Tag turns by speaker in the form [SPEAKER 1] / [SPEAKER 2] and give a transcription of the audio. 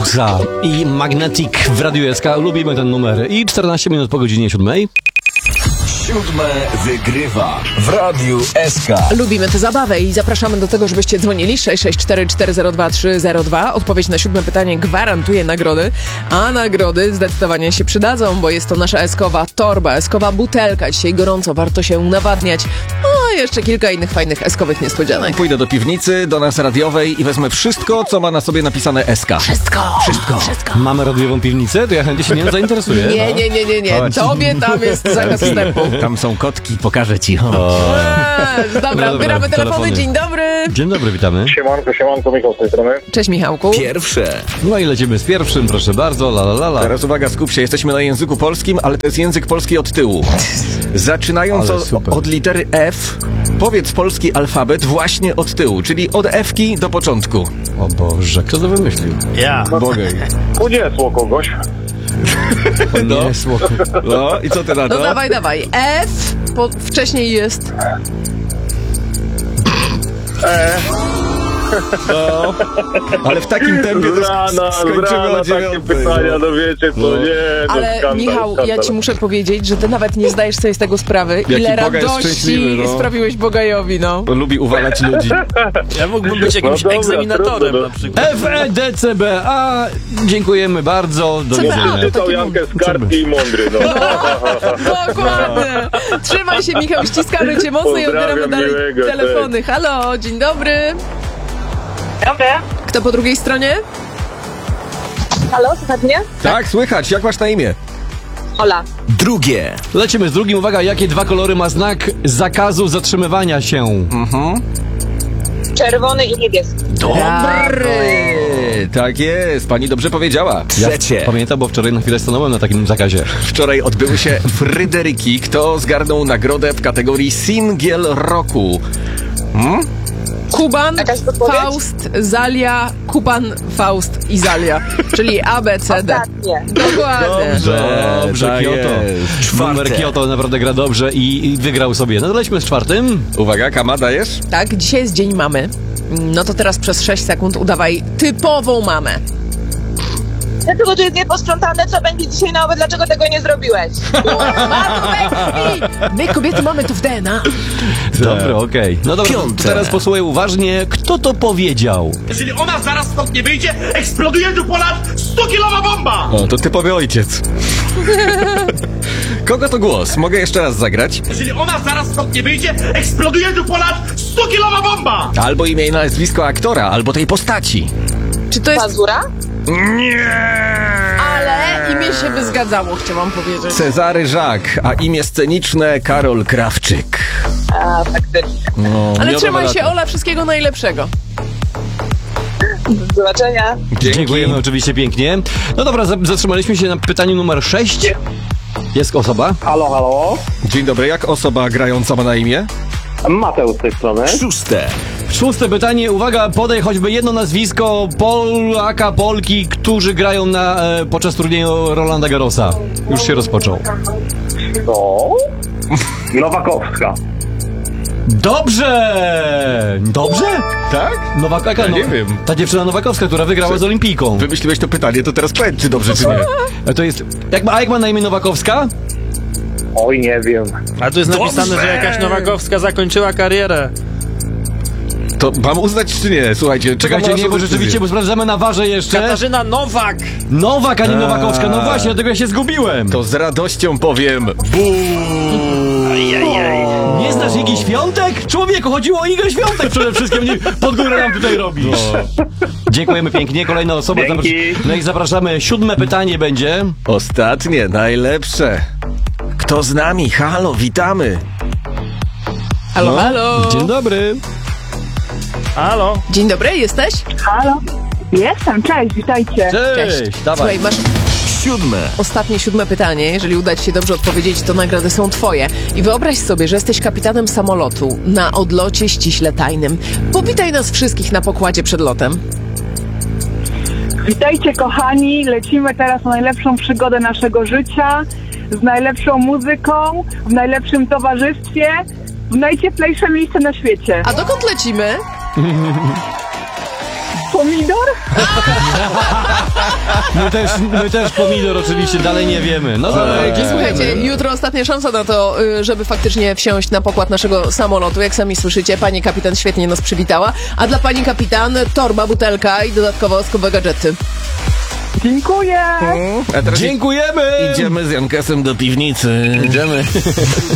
[SPEAKER 1] Garosa i Magnetic w Radiu SK. Lubimy ten numer. I 14 minut po godzinie 7.
[SPEAKER 2] 7 wygrywa w Radiu SK.
[SPEAKER 3] Lubimy tę zabawę i zapraszamy do tego, żebyście dzwonili 664 402 302. Odpowiedź na 7 pytanie gwarantuje nagrody, a nagrody zdecydowanie się przydadzą, bo jest to nasza eskowa torba, eskowa butelka. Dzisiaj gorąco, warto się nawadniać. No i jeszcze kilka innych fajnych eskowych niespodzianek.
[SPEAKER 4] Pójdę do piwnicy, do nas radiowej i wezmę wszystko, co ma na sobie napisane SK.
[SPEAKER 3] Wszystko.
[SPEAKER 1] Mamy radiową piwnicę? To ja chętnie się nią zainteresuję.
[SPEAKER 3] Nie. Tobie tam jest zakaz wstępu.
[SPEAKER 4] Tam są kotki, pokażę ci.
[SPEAKER 3] Dobra, odbieramy telefony. Dzień dobry.
[SPEAKER 1] Dzień dobry, witamy.
[SPEAKER 5] Siemanko, Michał z tej strony.
[SPEAKER 3] Cześć, Michałku.
[SPEAKER 4] Pierwsze.
[SPEAKER 1] No i lecimy z pierwszym, proszę bardzo. La.
[SPEAKER 4] Teraz uwaga, skup się, jesteśmy na języku polskim, ale to jest język polski od tyłu. Zaczynając od litery F, powiedz polski alfabet właśnie od tyłu, czyli od F-ki do początku.
[SPEAKER 1] O Boże, kto to wymyślił?
[SPEAKER 4] Ja. Bogej.
[SPEAKER 5] Uniesło kogoś.
[SPEAKER 1] Nie, słoko.
[SPEAKER 4] No i co ty na to?
[SPEAKER 3] No dawaj. F, wcześniej jest...
[SPEAKER 4] No. Ale w takim tempie to skończymy o 9.
[SPEAKER 5] takie pytania, no wiecie co, nie, no
[SPEAKER 3] Ale
[SPEAKER 5] skandal,
[SPEAKER 3] Michał, ja ci muszę powiedzieć, że ty nawet nie zdajesz sobie z tego sprawy, ile
[SPEAKER 4] Boga jest
[SPEAKER 3] radości
[SPEAKER 4] szczęśliwy, no.
[SPEAKER 3] sprawiłeś Bogajowi, no.
[SPEAKER 4] Lubi uwalać ludzi.
[SPEAKER 6] Ja mógłbym być jakimś
[SPEAKER 5] dobra,
[SPEAKER 6] egzaminatorem
[SPEAKER 5] trudno,
[SPEAKER 6] na przykład.
[SPEAKER 1] FEDCBA. Dziękujemy bardzo. Do widzenia.
[SPEAKER 5] czytał Jankę z kartki i mądry, no.
[SPEAKER 3] Dokładnie. Trzymaj się, Michał, ściskamy cię mocno i odbieramy
[SPEAKER 5] Pozdrawiam,
[SPEAKER 3] dalej
[SPEAKER 5] miłego,
[SPEAKER 3] telefony. Halo, dzień dobry.
[SPEAKER 7] Dobry.
[SPEAKER 3] Kto po drugiej stronie?
[SPEAKER 7] Halo, słychać mnie?
[SPEAKER 4] Tak, słychać. Jak masz na imię?
[SPEAKER 7] Ola.
[SPEAKER 2] Drugie.
[SPEAKER 1] Lecimy z drugim. Uwaga, jakie dwa kolory ma znak zakazu zatrzymywania się?
[SPEAKER 7] Czerwony i niebieski.
[SPEAKER 4] Dobry! Tak jest, pani dobrze powiedziała.
[SPEAKER 2] Trzecie.
[SPEAKER 1] Pamiętam, bo wczoraj na chwilę stanąłem na takim zakazie.
[SPEAKER 4] Wczoraj odbyły się Fryderyki. Kto zgarnął nagrodę w kategorii Singiel Roku?
[SPEAKER 3] Kuban,
[SPEAKER 7] Jakaś podpowiedź?
[SPEAKER 3] Faust, Zalia, Kuban, Faust i Zalia. Czyli A, B, C, D.
[SPEAKER 7] Ostatnie.
[SPEAKER 3] Dokładnie.
[SPEAKER 1] Dobrze,
[SPEAKER 4] tak
[SPEAKER 1] Kyoto.
[SPEAKER 4] jest.
[SPEAKER 1] Numer Kyoto naprawdę gra dobrze i wygrał sobie. No to lećmy z czwartym.
[SPEAKER 4] Uwaga, Kama, dajesz?
[SPEAKER 3] Tak, dzisiaj jest Dzień Mamy. No to teraz przez 6 sekund udawaj typową mamę.
[SPEAKER 7] Dlaczego to jest nieposprzątane? Co będzie dzisiaj na obiad? Dlaczego tego nie zrobiłeś?
[SPEAKER 3] My kobiety mamy to w DNA.
[SPEAKER 1] Dobra, okej. No dobra, to teraz posłuchaj uważnie. Kto to powiedział?
[SPEAKER 6] Jeżeli ona zaraz stąd nie wyjdzie, eksploduje tu ponad 100-kilowa bomba!
[SPEAKER 4] O, to typowy ojciec. Kogo to głos? Mogę jeszcze raz zagrać?
[SPEAKER 6] Jeżeli ona zaraz stąd nie wyjdzie, eksploduje tu ponad 100-kilowa bomba!
[SPEAKER 4] Albo imię i nazwisko aktora, albo tej postaci.
[SPEAKER 3] Czy to jest...
[SPEAKER 7] Pazura?
[SPEAKER 3] Ale imię się by zgadzało, chciałam powiedzieć.
[SPEAKER 4] Cezary Żak, a imię sceniczne Karol Krawczyk.
[SPEAKER 7] A, faktycznie.
[SPEAKER 4] No,
[SPEAKER 3] Ale
[SPEAKER 4] miodowe
[SPEAKER 3] trzymaj się,
[SPEAKER 4] lata.
[SPEAKER 3] Ola, wszystkiego najlepszego.
[SPEAKER 7] Do zobaczenia.
[SPEAKER 4] Dzięki.
[SPEAKER 1] Dziękujemy oczywiście pięknie. No dobra, zatrzymaliśmy się na pytaniu numer 6. Jest osoba?
[SPEAKER 5] Halo.
[SPEAKER 4] Dzień dobry, jak osoba grająca ma na imię?
[SPEAKER 5] Mateusz z tej strony.
[SPEAKER 2] Szóste.
[SPEAKER 1] Szóste pytanie. Uwaga, podaj choćby jedno nazwisko Polaka, Polki, którzy grają podczas turnieju Rolanda Garrosa. Już się rozpoczął.
[SPEAKER 5] To... Nowakowska.
[SPEAKER 1] Dobrze! Dobrze?
[SPEAKER 4] Tak?
[SPEAKER 1] Nowakowska,
[SPEAKER 4] Ja nie wiem.
[SPEAKER 1] Ta dziewczyna Nowakowska, która wygrała z Olimpijką.
[SPEAKER 4] Wymyśliłeś to pytanie, to teraz powiedz, czy dobrze, czy nie.
[SPEAKER 1] To jest... Jak ma na imię Nowakowska?
[SPEAKER 5] Oj, nie wiem.
[SPEAKER 6] A tu jest napisane, że jakaś Nowakowska zakończyła karierę.
[SPEAKER 4] To mam uznać, czy nie? Słuchajcie, czekam
[SPEAKER 1] Czekajcie,
[SPEAKER 4] na
[SPEAKER 1] nie,
[SPEAKER 4] waszą
[SPEAKER 1] bo rzeczywiście,
[SPEAKER 4] decyzję.
[SPEAKER 1] bo sprawdzamy na warze jeszcze.
[SPEAKER 6] Katarzyna Nowak!
[SPEAKER 1] Nowak, a nie Nowakowska. No właśnie, dlatego ja się zgubiłem.
[SPEAKER 4] To z radością powiem.
[SPEAKER 1] Nie znasz Igi Świątek? Człowieku, chodziło o Igę Świątek przede wszystkim. Nie, pod górę nam tutaj robisz. Dziękujemy pięknie. Kolejna osoba.
[SPEAKER 5] Dzięki.
[SPEAKER 1] No i zapraszamy. 7 pytanie będzie.
[SPEAKER 4] Ostatnie, najlepsze. Kto z nami? Halo, witamy.
[SPEAKER 3] Halo, halo.
[SPEAKER 1] Dzień dobry.
[SPEAKER 6] Halo?
[SPEAKER 3] Dzień dobry, jesteś?
[SPEAKER 7] Halo? Jestem, cześć, witajcie.
[SPEAKER 1] Cześć. Dawaj.
[SPEAKER 3] Słuchaj, masz
[SPEAKER 2] Siódme.
[SPEAKER 3] ostatnie 7 pytanie. Jeżeli uda ci się dobrze odpowiedzieć, to nagrody są twoje. I wyobraź sobie, że jesteś kapitanem samolotu na odlocie ściśle tajnym. Powitaj nas wszystkich na pokładzie przed lotem.
[SPEAKER 8] Witajcie kochani, lecimy teraz na najlepszą przygodę naszego życia, z najlepszą muzyką, w najlepszym towarzystwie, w najcieplejsze miejsce na świecie.
[SPEAKER 3] A dokąd lecimy?
[SPEAKER 8] Pomidor?
[SPEAKER 1] My też pomidor oczywiście, dalej nie wiemy. No
[SPEAKER 3] Słuchajcie, jutro ostatnia szansa na to, żeby faktycznie wsiąść na pokład naszego samolotu. Jak sami słyszycie, pani kapitan świetnie nas przywitała. A dla pani kapitan torba, butelka i dodatkowo skowe gadżety.
[SPEAKER 8] Dziękuję!
[SPEAKER 4] A teraz
[SPEAKER 1] dziękujemy!
[SPEAKER 4] idziemy z Jankesem do piwnicy.
[SPEAKER 1] Idziemy.